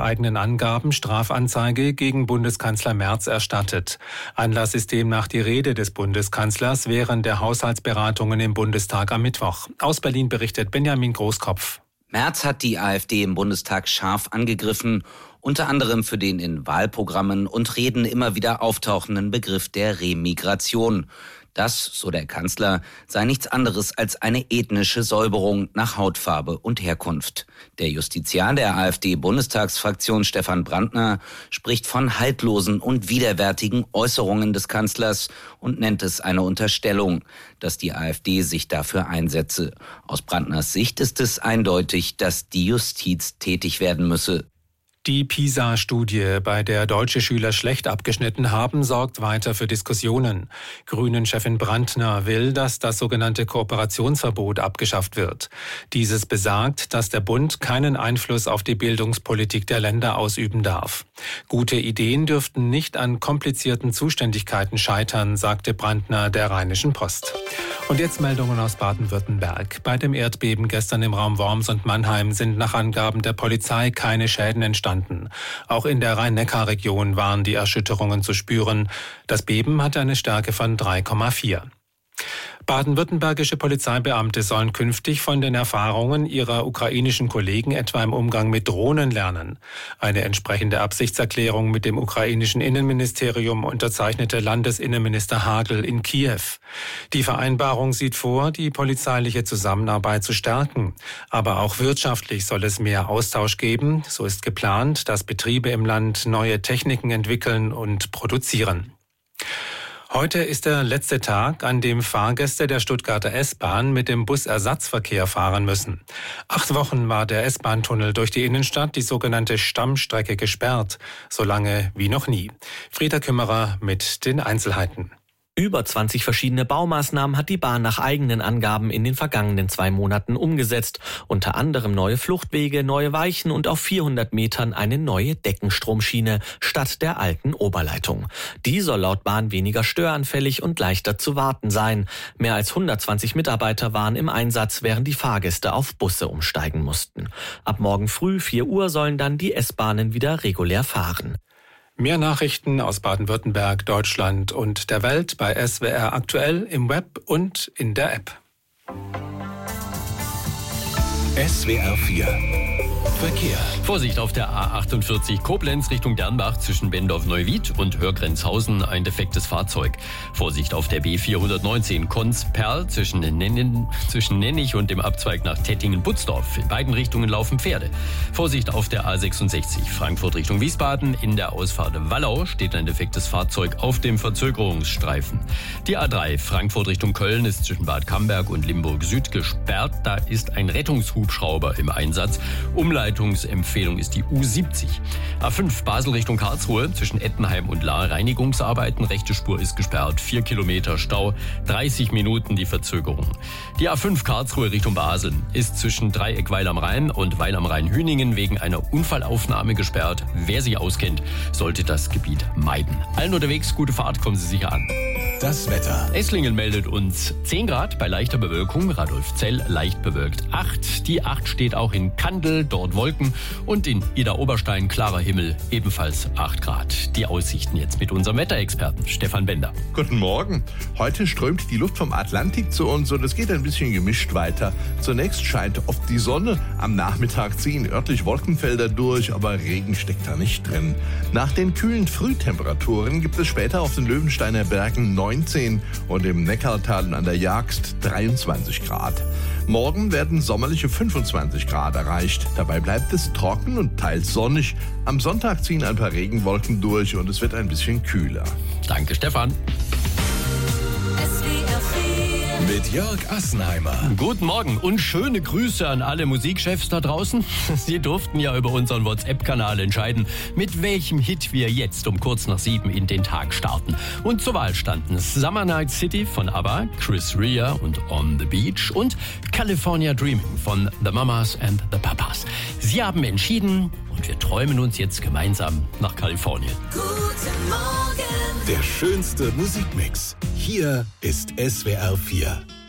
eigenen Angaben Strafanzeige gegen Bundeskanzler Merz erstattet. Anlass ist demnach die Rede des Bundeskanzlers während der Haushaltsberatungen im Bundestag am Mittwoch. Aus Berlin berichtet Benjamin Großkopf. Merz hat die AfD im Bundestag scharf angegriffen, unter anderem für den in Wahlprogrammen und Reden immer wieder auftauchenden Begriff der Remigration. Das, so der Kanzler, sei nichts anderes als eine ethnische Säuberung nach Hautfarbe und Herkunft. Der Justiziar der AfD-Bundestagsfraktion Stefan Brandner spricht von haltlosen und widerwärtigen Äußerungen des Kanzlers und nennt es eine Unterstellung, dass die AfD sich dafür einsetze. Aus Brandners Sicht ist es eindeutig, dass die Justiz tätig werden müsse. Die PISA-Studie, bei der deutsche Schüler schlecht abgeschnitten haben, sorgt weiter für Diskussionen. Grünen-Chefin Brandner will, dass das sogenannte Kooperationsverbot abgeschafft wird. Dieses besagt, dass der Bund keinen Einfluss auf die Bildungspolitik der Länder ausüben darf. Gute Ideen dürften nicht an komplizierten Zuständigkeiten scheitern, sagte Brandner der Rheinischen Post. Und jetzt Meldungen aus Baden-Württemberg. Bei dem Erdbeben gestern im Raum Worms und Mannheim sind nach Angaben der Polizei keine Schäden entstanden. Auch in der Rhein-Neckar-Region waren die Erschütterungen zu spüren. Das Beben hatte eine Stärke von 3,4. Baden-württembergische Polizeibeamte sollen künftig von den Erfahrungen ihrer ukrainischen Kollegen etwa im Umgang mit Drohnen lernen. Eine entsprechende Absichtserklärung mit dem ukrainischen Innenministerium unterzeichnete Landesinnenminister Hagel in Kiew. Die Vereinbarung sieht vor, die polizeiliche Zusammenarbeit zu stärken. Aber auch wirtschaftlich soll es mehr Austausch geben. So ist geplant, dass Betriebe im Land neue Techniken entwickeln und produzieren. Heute ist der letzte Tag, an dem Fahrgäste der Stuttgarter S-Bahn mit dem Busersatzverkehr fahren müssen. 8 Wochen war der S-Bahn-Tunnel durch die Innenstadt, die sogenannte Stammstrecke, gesperrt. So lange wie noch nie. Frieda Kümmerer mit den Einzelheiten. Über 20 verschiedene Baumaßnahmen hat die Bahn nach eigenen Angaben in den vergangenen 2 Monaten umgesetzt. Unter anderem neue Fluchtwege, neue Weichen und auf 400 Metern eine neue Deckenstromschiene statt der alten Oberleitung. Die soll laut Bahn weniger störanfällig und leichter zu warten sein. Mehr als 120 Mitarbeiter waren im Einsatz, während die Fahrgäste auf Busse umsteigen mussten. Ab morgen früh 4 Uhr sollen dann die S-Bahnen wieder regulär fahren. Mehr Nachrichten aus Baden-Württemberg, Deutschland und der Welt bei SWR aktuell im Web und in der App. SWR 4 Verkehr. Vorsicht auf der A48 Koblenz Richtung Dernbach zwischen Bendorf-Neuwied und Hörgrenzhausen, ein defektes Fahrzeug. Vorsicht auf der B419 Konz-Perl zwischen Nennig und dem Abzweig nach Tettingen-Butzdorf. In beiden Richtungen laufen Pferde. Vorsicht auf der A66 Frankfurt Richtung Wiesbaden. In der Ausfahrt Wallau steht ein defektes Fahrzeug auf dem Verzögerungsstreifen. Die A3 Frankfurt Richtung Köln ist zwischen Bad Camberg und Limburg Süd gesperrt. Da ist ein Rettungshubschrauber im Einsatz. Umleitungsempfehlung ist die U70. A5 Basel Richtung Karlsruhe zwischen Ettenheim und Lahr Reinigungsarbeiten. Rechte Spur ist gesperrt. 4 Kilometer Stau. 30 Minuten die Verzögerung. Die A5 Karlsruhe Richtung Basel ist zwischen Dreieck Weil am Rhein und Weil am Rhein-Hüningen wegen einer Unfallaufnahme gesperrt. Wer sich auskennt, sollte das Gebiet meiden. Allen unterwegs gute Fahrt, kommen Sie sicher an. Das Wetter. Esslingen meldet uns 10 Grad bei leichter Bewölkung. Radolfzell leicht bewölkt 8. Die 8 steht auch in Kandel, dort Wolken. Und in Idar-Oberstein klarer Himmel, ebenfalls 8 Grad. Die Aussichten jetzt mit unserem Wetterexperten Stefan Bender. Guten Morgen. Heute strömt die Luft vom Atlantik zu uns und es geht ein bisschen gemischt weiter. Zunächst scheint oft die Sonne. Am Nachmittag ziehen örtlich Wolkenfelder durch, aber Regen steckt da nicht drin. Nach den kühlen Frühtemperaturen gibt es später auf den Löwensteiner Bergen 19 und im Neckartal und an der Jagst 23 Grad. Morgen werden sommerliche 25 Grad erreicht. Dabei bleibt es trocken und teils sonnig. Am Sonntag ziehen ein paar Regenwolken durch und es wird ein bisschen kühler. Danke, Stefan. Mit Jörg Assenheimer. Guten Morgen und schöne Grüße an alle Musikchefs da draußen. Sie durften ja über unseren WhatsApp-Kanal entscheiden, mit welchem Hit wir jetzt um kurz nach 7 in den Tag starten. Und zur Wahl standen Summer Night City von ABBA, Chris Rea und On the Beach und California Dreaming von The Mamas and the Papas. Sie haben entschieden und wir träumen uns jetzt gemeinsam nach Kalifornien. Guten Morgen. Der schönste Musikmix. Hier ist SWR 4.